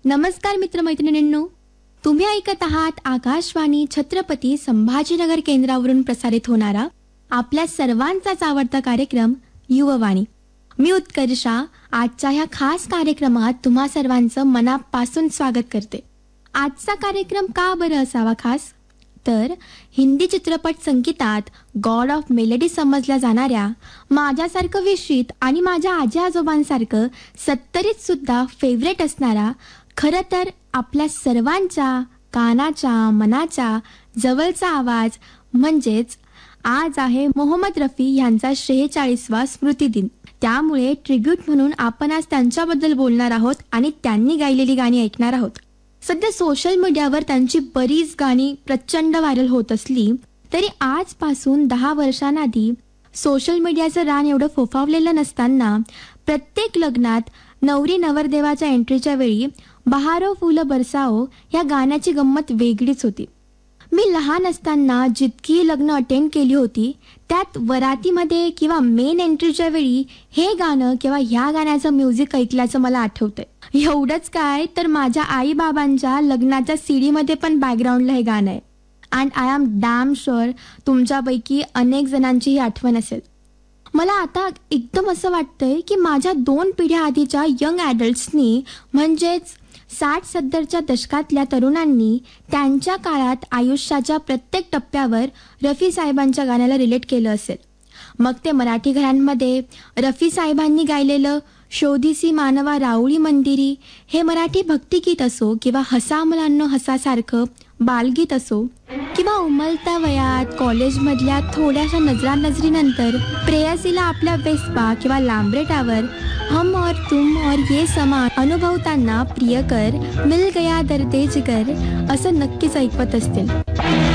नमस्कार मित्रमैत्रिणींनो, तुम्ही ऐकत आहात आकाशवाणी छत्रपती संभाजीनगर केंद्रावरून प्रसारित होणारा आपल्या सर्वांचाच आवडता कार्यक्रम युववाणी. मी उत्कर्षा आजच्या ह्या खास कार्यक्रमात तुम्हा सर्वांचं मनापासून स्वागत करते. आजचा कार्यक्रम का बरं असावा खास? तर हिंदी चित्रपट संगीतात गॉड ऑफ मेलडी समजल्या जाणाऱ्या माझ्यासारखं विश्वित आणि माझ्या आजी आजोबांसारखं सत्तरीत सुद्धा फेवरेट असणारा, खरं तर आपल्या सर्वांच्या कानाच्या मनाच्या जवळचा आवाज म्हणजेच आज आहे मोहम्मद रफी यांचा 46वा स्मृतिदिन. त्यामुळे ट्रिब्यूट म्हणून आपण आज त्यांच्याबद्दल बोलणार आहोत आणि त्यांनी गायलेली गाणी ऐकणार आहोत. सध्या सोशल मीडियावर त्यांची बरीच गाणी प्रचंड व्हायरल होत असली तरी आजपासून 10 वर्षांआधी सोशल मीडियाचं रान एवढं फोफावलेलं नसताना प्रत्येक लग्नात नवरी नवरदेवाच्या एंट्रीच्या वेळी बहारो फुलं बरसाओ या गाण्याची गंमत वेगळीच होती. मी लहान असताना जितकी लग्न अटेंड केली होती त्यात वरातीमध्ये किंवा मेन एंट्रीच्या वेळी हे गाणं किंवा ह्या गाण्याचं म्युझिक ऐकल्याचं मला आठवतंय. एवढंच काय तर माझ्या आई बाबांच्या लग्नाच्या CD मध्ये पण बॅकग्राऊंडला हे गाणं आहे. And I am damn sure तुमच्यापैकी अनेक जणांची ही आठवण असेल. मला आता एकदम असं वाटतंय की माझ्या 2 पिढ्या आधीच्या यंग ॲडल्ट्सनी म्हणजेच 60-70च्या दशकातल्या तरुणांनी त्यांच्या काळात आयुष्याच्या प्रत्येक टप्प्यावर रफी साहेबांच्या गाण्याला रिलेट केलं असेल. मग ते मराठी घरांमध्ये रफी साहेबांनी गायलेलं शोधिसी मानवा राऊळी मंदिरी हे मराठी भक्तिगीत असो किंवा हसा मुलांनो हसासारखं बालगीत असो किंवा उमलत्या वयात कॉलेजमधल्या थोड्याशा नजरानजरीनंतर प्रेयसीला आपल्या वेस्पा किंवा लांब्रेटावर हम और तुम और ये समा अनुभवताना प्रियकर मिल गया दर्दे जिगर असं नक्कीच ऐकवत असतील.